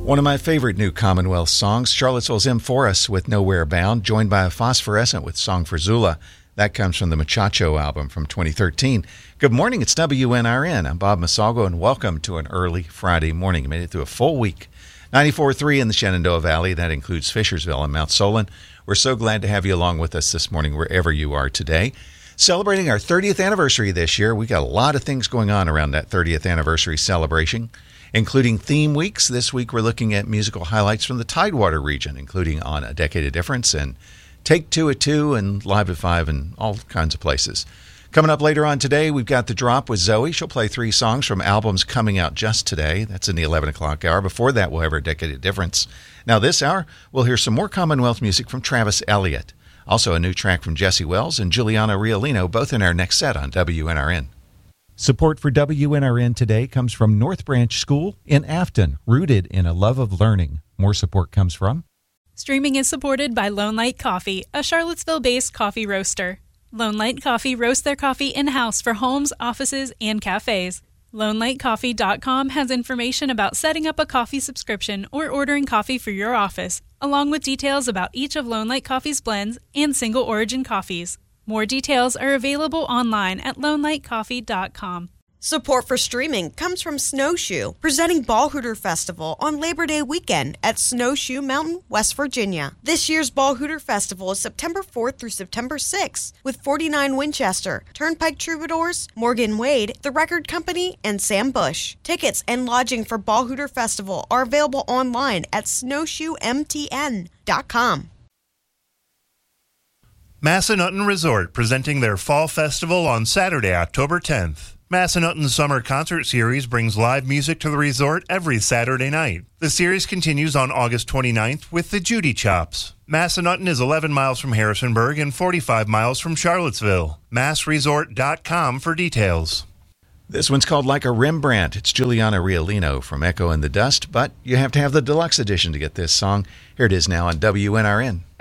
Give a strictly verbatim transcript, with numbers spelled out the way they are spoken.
One of my favorite new Commonwealth songs, Charlottesville's M. Forrest with Nowhere Bound, joined by a Phosphorescent with Song for Zula. That comes from the Muchacho album from twenty thirteen. Good morning, it's W N R N. I'm Bob Masalgo, and welcome to an early Friday morning. You made it through a full week. ninety-four point three in the Shenandoah Valley. That includes Fishersville and Mount Solon. We're so glad to have you along with us this morning, wherever you are today. Celebrating our thirtieth anniversary this year. We got a lot of things going on around that thirtieth anniversary celebration, including theme weeks. This week we're looking at musical highlights from the Tidewater region, including On a Decade of Difference and Take Two at Two and Live at Five and all kinds of places. Coming up later on today, we've got The Drop with Zoe. She'll play three songs from albums coming out just today. That's in the eleven o'clock hour. Before that, we'll have our Decade of Difference. Now this hour, we'll hear some more Commonwealth music from Travis Elliott. Also a new track from Jesse Wells and Giuliano Riolino, both in our next set on W N R N. Support for W N R N today comes from North Branch School in Afton, rooted in a love of learning. More support comes from... Streaming is supported by Lone Light Coffee, a Charlottesville-based coffee roaster. Lone Light Coffee roasts their coffee in-house for homes, offices, and cafes. Lone Light Coffee dot com has information about setting up a coffee subscription or ordering coffee for your office, along with details about each of Lone Light Coffee's blends and single origin coffees. More details are available online at Lone Light Coffee dot com. Support for streaming comes from Snowshoe, presenting Ball Hooter Festival on Labor Day weekend at Snowshoe Mountain, West Virginia. This year's Ball Hooter Festival is September fourth through September sixth with forty-nine Winchester, Turnpike Troubadours, Morgan Wade, The Record Company, and Sam Bush. Tickets and lodging for Ball Hooter Festival are available online at snowshoe m t n dot com. Massanutten Resort presenting their Fall Festival on Saturday, October tenth. Massanutten's Summer Concert Series brings live music to the resort every Saturday night. The series continues on August twenty-ninth with the Judy Chops. Massanutten is eleven miles from Harrisonburg and forty-five miles from Charlottesville. mass resort dot com for details. This one's called Like a Rembrandt. It's Giuliano Riolino from Echo in the Dust, but you have to have the deluxe edition to get this song. Here it is now on W N R N.